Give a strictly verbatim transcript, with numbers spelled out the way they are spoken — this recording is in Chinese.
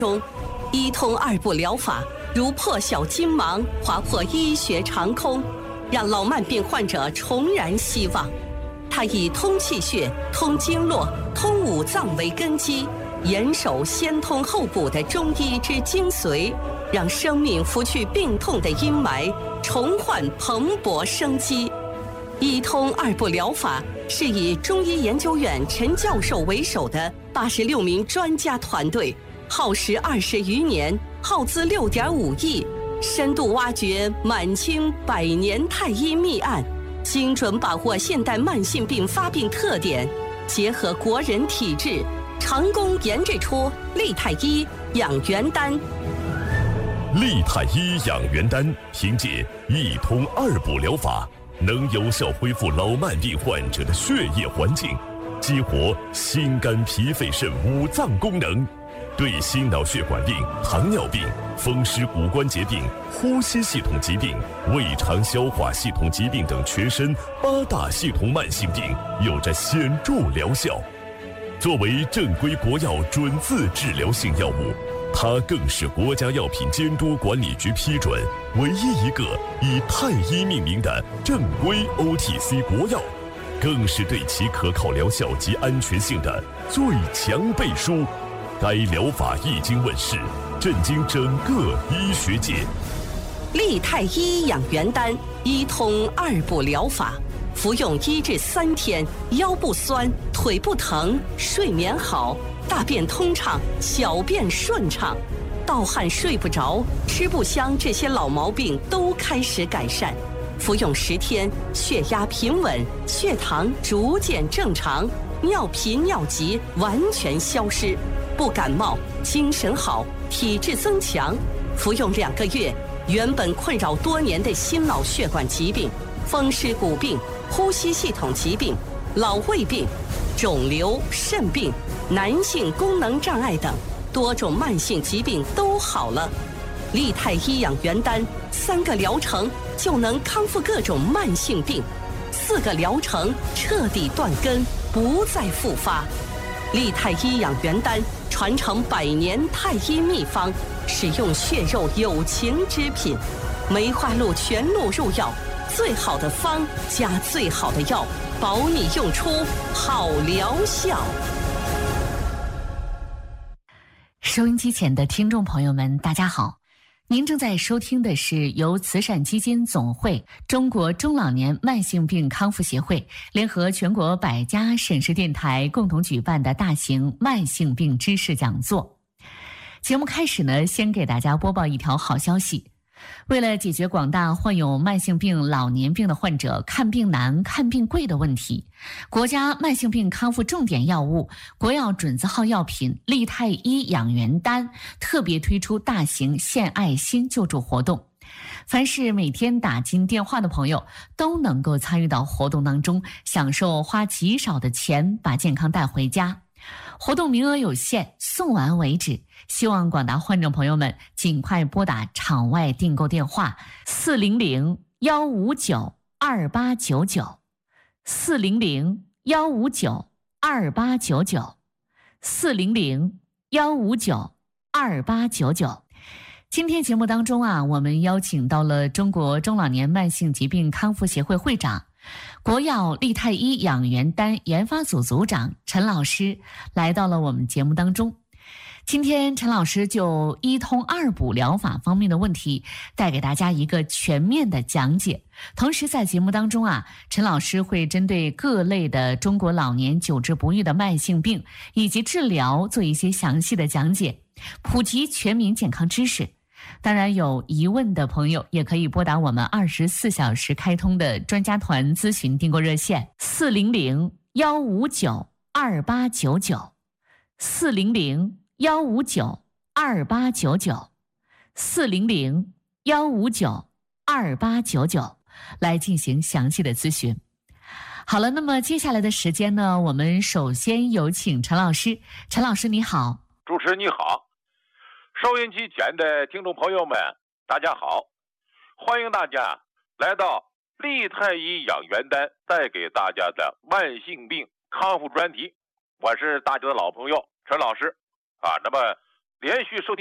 中，一通二步疗法如破晓金芒，划破医学长空，让老慢病患者重燃希望。它以通气血、通经络、通五脏为根基，严守先通后补的中医之精髓，让生命拂去病痛的阴霾，重焕蓬勃生机。一通二步疗法是以中医研究院陈教授为首的八十六名专家团队，耗时二十余年，耗资六点五亿，深度挖掘满清百年太医秘案，精准把握现代慢性病发病特点，结合国人体质，成功研制出利泰医养元丹。 利泰医养元丹凭借一通二补疗法，能有效恢复老慢病患者的血液环境，激活心肝脾肺肾五脏功能，对心脑血管病、糖尿病、风湿骨关节病、呼吸系统疾病、胃肠消化系统疾病等全身八大系统慢性病有着显著疗效。作为正规国药准字治疗性药物，它更是国家药品监督管理局批准唯一一个以太医命名的正规 O T C 国药，更是对其可靠疗效及安全性的最强背书。该疗法一经问世，震惊整个医学界。 利泰医养元丹一通二补疗法，服用一至三天，腰不酸，腿不疼，睡眠好，大便通畅，小便顺畅，盗汗睡不着，吃不香，这些老毛病都开始改善。服用十天，血压平稳，血糖逐渐正常，尿频尿急完全消失，不感冒，精神好，体质增强。服用两个月，原本困扰多年的心脑血管疾病、风湿骨病、呼吸系统疾病、老胃病、肿瘤、肾病、男性功能障碍等多种慢性疾病都好了。利泰医养元丹三个疗程就能康复各种慢性病，四个疗程彻底断根，不再复发。利泰医养元丹传承百年太医秘方，使用血肉有情之品，梅花鹿全鹿入药，最好的方加最好的药，保你用出好疗效。 收音机前的听众朋友们，大家好，您正在收听的是由慈善基金总会、中国中老年慢性病康复协会联合全国百家省市电台共同举办的大型慢性病知识讲座。节目开始呢，先给大家播报一条好消息。为了解决广大患有慢性病、老年病的患者看病难、看病贵的问题，国家慢性病康复重点药物、国药准字号药品利泰医养元丹特别推出大型献爱心救助活动。凡是每天打进电话的朋友都能够参与到活动当中，享受花极少的钱把健康带回家。活动名额有限，送完为止，希望广大患者朋友们尽快拨打场外订购电话四零零幺五九二八九九四零零幺五九二八九九四零零幺五九二八九九。今天节目当中啊，我们邀请到了中国中老年慢性疾病康复协会会长、国药利泰医养元丹研发组组长陈老师来到了我们节目当中。今天陈老师就一通二补疗法方面的问题带给大家一个全面的讲解，同时在节目当中啊，陈老师会针对各类的中国老年久治不愈的慢性病以及治疗做一些详细的讲解，普及全民健康知识。当然，有疑问的朋友也可以拨打我们二十四小时开通的专家团咨询订购热线四零零幺五九二八九九四零零幺五九二八九九四零零幺五九二八九九来进行详细的咨询。好了，那么接下来的时间呢，我们首先有请陈老师。陈老师你好。 主持人你好，收音机前的听众朋友们大家好，欢迎大家来到利泰医养元丹带给大家的慢性病康复专题，我是大家的老朋友陈老师啊。那么连续收听。